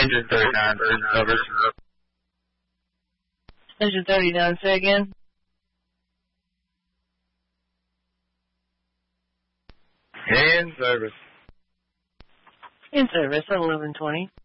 Engine 39, service. Engine 39, say again? In service. In service at 11:20.